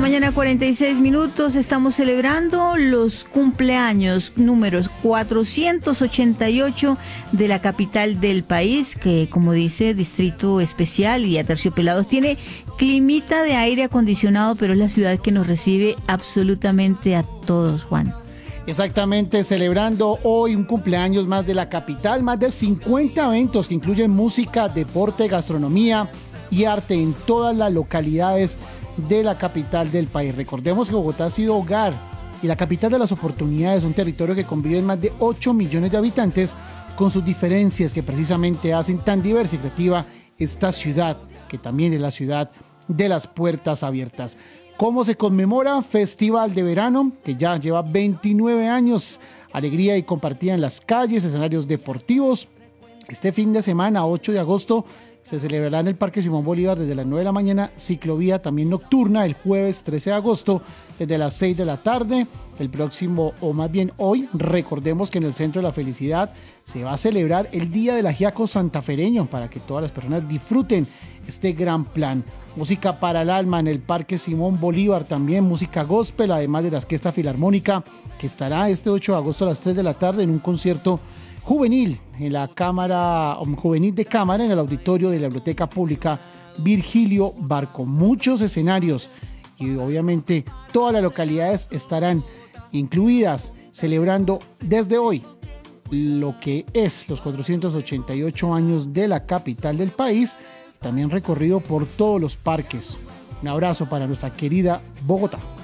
mañana, 46 minutos. Estamos celebrando los cumpleaños números 488 de la capital del país, que, como dice, distrito especial y Aterciopelados, tiene climita de aire acondicionado, pero es la ciudad que nos recibe absolutamente a todos, Juan. Exactamente, celebrando hoy un cumpleaños más de la capital, más de 50 eventos que incluyen música, deporte, gastronomía y arte en todas las localidades de la capital del país. Recordemos que Bogotá ha sido hogar y la capital de las oportunidades, un territorio que convive más de 8 millones de habitantes con sus diferencias que precisamente hacen tan diversa y creativa esta ciudad, que también es la ciudad de las puertas abiertas. ¿Cómo se conmemora? Festival de verano, que ya lleva 29 años, alegría y compartida en las calles, escenarios deportivos. Este fin de semana, 8 de agosto, se celebrará en el Parque Simón Bolívar desde las 9 de la mañana, ciclovía también nocturna, el jueves 13 de agosto desde las 6 de la tarde. El próximo, o más bien hoy, recordemos que en el Centro de la Felicidad se va a celebrar el Día del Ajiaco Santafereño para que todas las personas disfruten este gran plan. Música para el alma en el Parque Simón Bolívar, también música gospel, además de la Orquesta Filarmónica, que estará este 8 de agosto a las 3 de la tarde en un concierto juvenil en la Cámara Juvenil de Cámara, en el auditorio de la Biblioteca Pública Virgilio Barco. Muchos escenarios y obviamente todas las localidades estarán incluidas celebrando desde hoy lo que es los 488 años de la capital del país, también recorrido por todos los parques. Un abrazo para nuestra querida Bogotá.